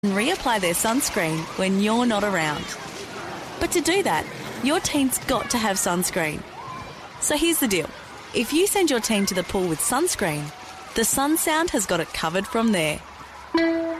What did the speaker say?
and reapply their sunscreen when you're not around. But to do that, your team's got to have sunscreen. So here's the deal. If you send your team to the pool with sunscreen, the Sun Sound has got it covered from there.